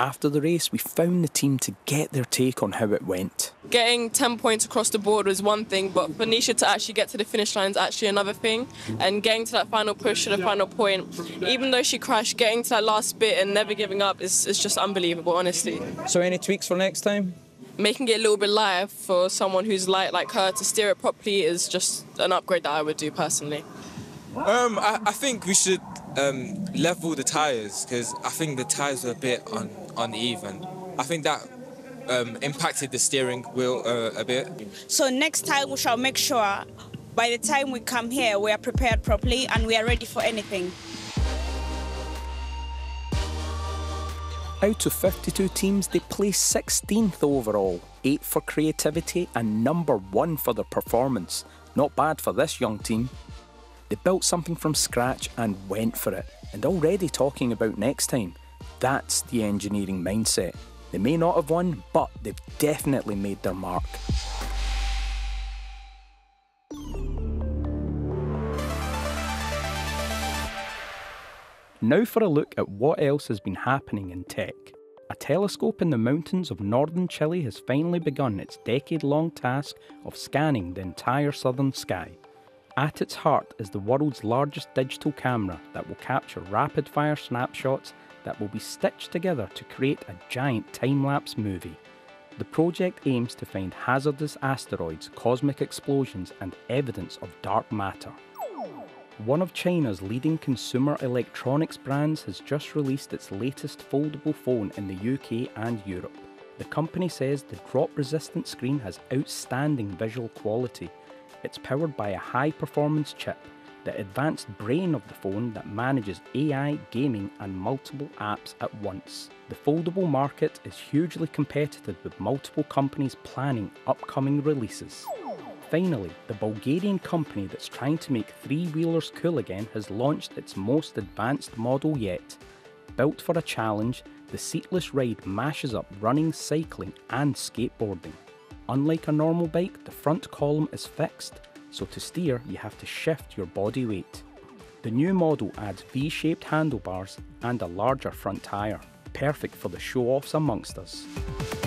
After the race, we found the team to get their take on how it went. Getting 10 points across the board was one thing, but for Nisha to actually get to the finish line is actually another thing. And getting to that final push to the final point, even though she crashed, getting to that last bit and never giving up is just unbelievable, honestly. So any tweaks for next time? Making it a little bit lighter for someone who's light like her to steer it properly is just an upgrade that I would do personally. I think we should level the tyres, because I think the tyres were a bit uneven. I think that impacted the steering wheel a bit. So next time we shall make sure by the time we come here we are prepared properly and we are ready for anything. Out of 52 teams, they placed 16th overall, 8th for creativity and number 1 for their performance. Not bad for this young team. They built something from scratch and went for it, and already talking about next time. That's the engineering mindset. They may not have won, but they've definitely made their mark. Now for a look at what else has been happening in tech. A telescope in the mountains of northern Chile has finally begun its decade-long task of scanning the entire southern sky. At its heart is the world's largest digital camera that will capture rapid-fire snapshots that will be stitched together to create a giant time-lapse movie. The project aims to find hazardous asteroids, cosmic explosions, and evidence of dark matter. One of China's leading consumer electronics brands has just released its latest foldable phone in the UK and Europe. The company says the drop-resistant screen has outstanding visual quality. It's powered by a high-performance chip, the advanced brain of the phone that manages AI, gaming and multiple apps at once. The foldable market is hugely competitive with multiple companies planning upcoming releases. Finally, the Bulgarian company that's trying to make three-wheelers cool again has launched its most advanced model yet. Built for a challenge, the seatless ride mashes up running, cycling and skateboarding. Unlike a normal bike, the front column is fixed, so to steer you have to shift your body weight. The new model adds V-shaped handlebars and a larger front tyre, perfect for the show-offs amongst us.